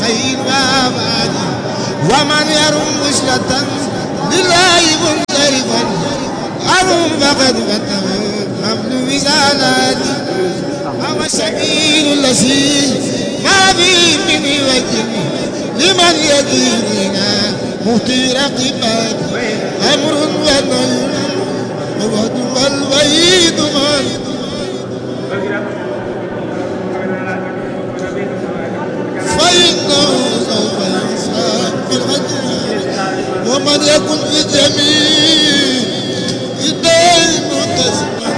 خير وآبادي ومن يرم وصلة لله منصرفا أرم فقد فتح حمل وزالاتي هو السبيل الذي ما فيه من وجه لمن يديننا مهتي رقبات أمر ونهي ووعد والوعيد من فإنه سوف يحساب بالعدل ومن يكن في جميع الدين متسما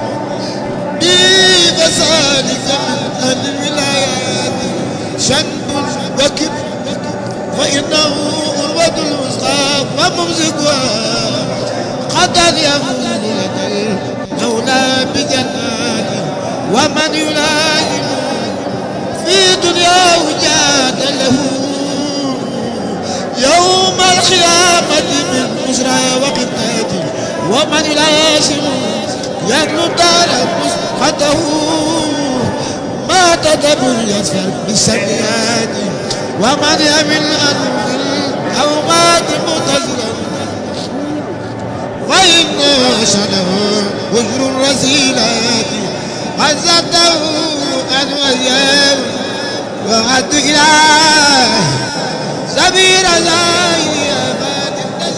بفسادك من أهل الولايات شنب وكب فإنه أروة الوسطى وممسكها قد يفوز لدى المولى بجنات ومن يلائم في دنياه جاد له يوم القيامة من بشرى وقتات ومن يلازم يدلو دار مسقطه ما تدبر يسفر بالسيئات ومن يمل أنه أو مات متزرا فإن شنه وجر الرسيلات عزته أن وياه وعد إله سبيل زاهي أباد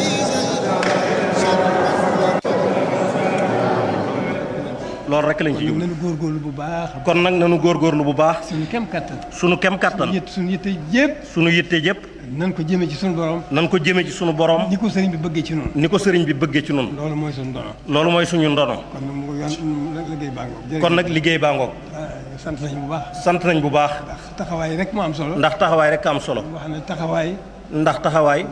loolu rek lañ ci jublu nañu góorgóorlu bu baax. kon nag nañu góorgóorlu bu baax. suñu kem kattan. suñu kem kattan. suñu yitte yëpp. suñu yitte yëpp. nan ko jëmee ci suñu borom. nan ko jëmee ci suñu borom. ni ko sëriñ bi bëggee ci noonu. ni ko sëriñ bi bëggee ci noonu. loolu mooy suñu ndono. loolu mooy suñu ndono. kon nag mu liggéey baa ngoog. kon nag liggéey baa ngoog. sant nañ bu baax. sant nañ bu baax. ndax taxawaay rek moo am solo. ndax taxawaay rek am solo. wax ne taxawaay. ndax taxawaay.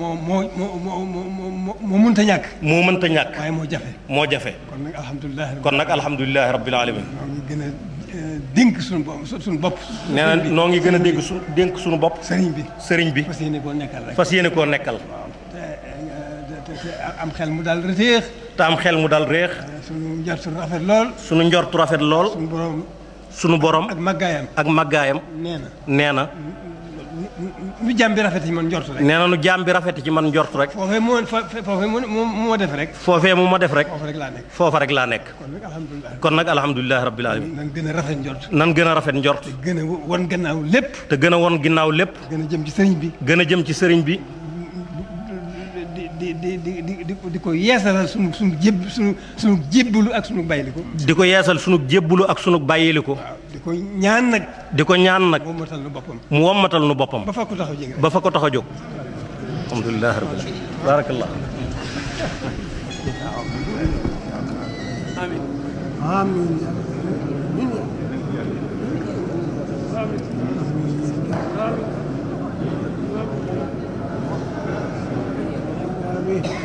moo mënta ñàkk. moo mënta ñàkk. waaye moo jafe. moo jafe. kon nag alhamdulilah rabbil alamin. ñoo ngi gën a dénk suñu bopp. nee na noo ngi gën a dénk suñu bopp. sëriñ bi. fas yéene koo nekkal rek. fas yéene koo nekkal. te am xel mu daal réex. te am xel mu daal réex. suñu njortu rafet lool. suñu njortu rafet lool. suñu borom. ak màggaayam. ak màggaayam. nee na. nu jaam bi rafet ci man njort rek. nee na nu jaam bi rafet ci man njort rek. foofee mu ma def rek. foofee mu ma def rek. foofa rek laa nekk. foofa rek laa nekk. kon nag alhamdulilah rabbil alamin. nan gën a rafet njort. nan gën a rafet njort. te gën a won gannaaw lépp. te gën a won ginnaaw lépp. gën a jëm ci sëriñ bi. gën a jëm ci sëriñ bi. di ko yeesalal sunu jébbalu ak sunu bàyyiliku. di ko yeesal sunu jébbalu ak sunu bàyyiliku. di ko ñaan nag. di ko ñaan nag. mu wommatal nu boppam. mu wommatal nu boppam. ba fa ko tax a jóg. ba fa ko tax a jóg. alhamdulilah rabbil alamin. barakallah. amiin. amiin. amiin.